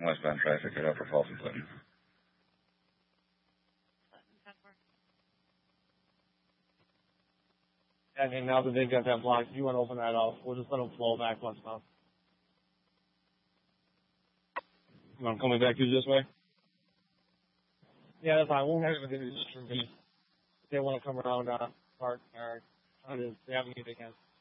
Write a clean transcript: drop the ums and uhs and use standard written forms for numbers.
Westbound traffic at Upper Folsom Clinton. And now that they've got that blocked, you want to open that up. We'll just let them flow back westbound. You want them coming back to you this way? Yeah, that's fine. We'll have it within the district. If they want to come around Park or on the avenue, they can.